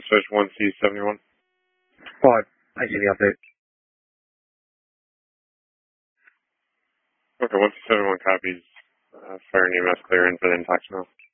Switch 1C71. Fine. Thank you for the update. Okay, 1C71 copies. Fire and EMS clear in for the intox now.